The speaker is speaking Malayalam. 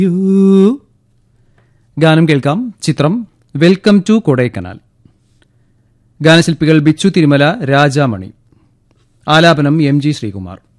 ഗാനം കേൾക്കാം. ചിത്രം വെൽക്കം ടു കൊടൈക്കനാൽ. ഗാനശില്പികൾ ബിച്ചു തിരുമല, രാജാമണി. ആലാപനം എം ജി ശ്രീകുമാർ.